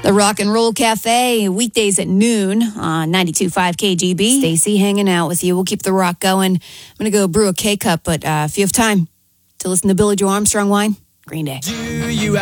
The Rock and Roll Cafe, weekdays at noon on 92.5 KGB. Stacy hanging out with you. We'll keep the rock going. I'm going to go brew a K-Cup, but if you have time to listen to Billy Joe Armstrong whine, Green Day.